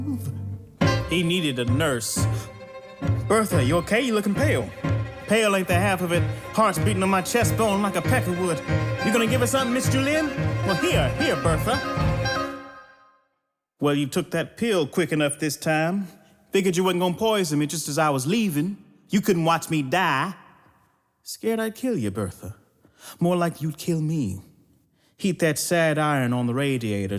He needed a nurse. Bertha, you okay? You looking pale. Pale ain't the half of it. Heart's beating on my chest bone like a peckerwood. You gonna give us something, Miss Julian? Well, here, Bertha. Well, you took that pill quick enough this time. Figured you wasn't gonna poison me just as I was leaving. You couldn't watch me die. Scared I'd kill you, Bertha. More like you'd kill me. Heat that sad iron on the radiator,